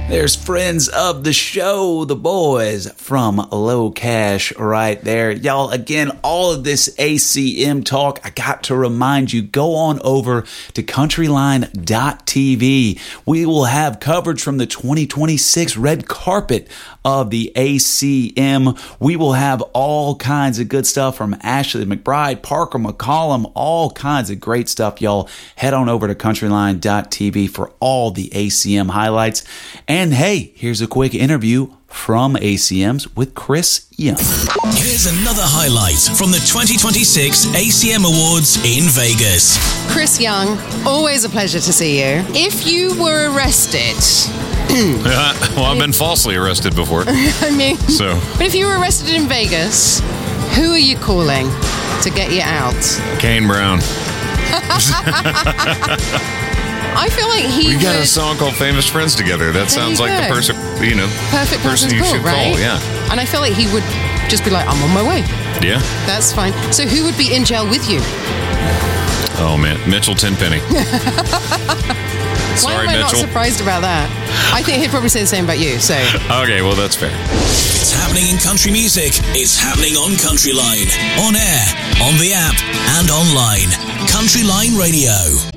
There's friends of the show, the boys from Low Cash right there. Y'all, again, all of this ACM talk, I got to remind you, go on over to countryline.tv. We will have coverage from the 2026 red carpet of the ACM. We will have all kinds of good stuff from Ashley McBride, Parker McCollum, all kinds of great stuff, y'all. Head on over to countryline.tv for all the ACM highlights. And hey, here's a quick interview from ACMs with Chris Young. Here's another highlight from the 2026 ACM Awards in Vegas. Chris Young, always a pleasure to see you. If you were arrested... well, I've been falsely arrested before. But if you were arrested in Vegas, who are you calling to get you out? Kane Brown. I feel like we got a song called Famous Friends Together. That sounds like the perfect person you should call, yeah. And I feel like he would just be like, I'm on my way. Yeah. That's fine. So who would be in jail with you? Oh, man. Mitchell Tenpenny. Why Sorry, am I Mitchell. not surprised about that? I think he'd probably say the same about you, so... Okay, well, that's fair. It's happening in country music. It's happening on Countryline. On air, on the app, and online. Countryline Radio.